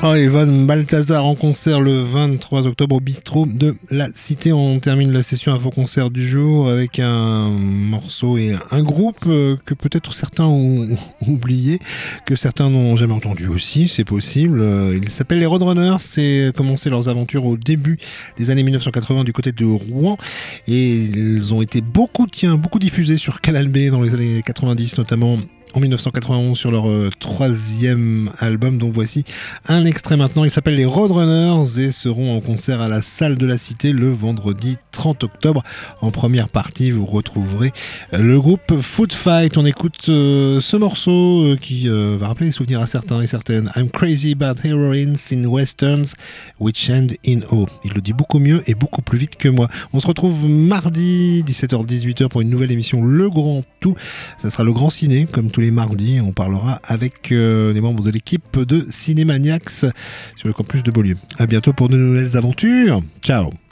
Troy Von Balthazar en concert le 23 octobre au bistrot de la Cité. On termine la session info-concert du jour avec un morceau et un groupe que peut-être certains ont oublié, que certains n'ont jamais entendu aussi, c'est possible. Ils s'appellent les Roadrunners, c'est commencé leurs aventures au début des années 1980 du côté de Rouen et ils ont été beaucoup diffusés sur Canal B dans les années 90 notamment. En 1991 sur leur troisième album, donc voici un extrait maintenant. Ils s'appellent les Roadrunners et seront en concert à la Salle de la Cité le vendredi 30 octobre. En première partie, vous retrouverez le groupe Food Fight. On écoute ce morceau qui va rappeler les souvenirs à certains et certaines. I'm crazy about heroines in westerns which end in O. Il le dit beaucoup mieux et beaucoup plus vite que moi. On se retrouve mardi 17h-18h pour une nouvelle émission Le Grand Tout. Ça sera le Grand Ciné comme tous les mardis. On parlera avec les membres de l'équipe de Cinémaniacs sur le campus de Beaulieu. À bientôt pour de nouvelles aventures. Ciao.